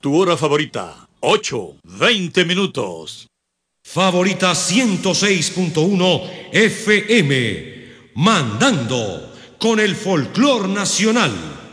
Tu hora favorita, 8:20 minutos. Favorita 106.1 FM, mandando con el folclor nacional.